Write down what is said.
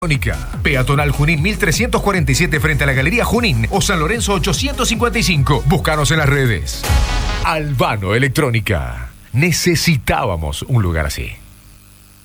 Peatonal Junín 1347 frente a la Galería Junín o San Lorenzo 855. Búscanos en las redes. Albano Electrónica. Necesitábamos un lugar así.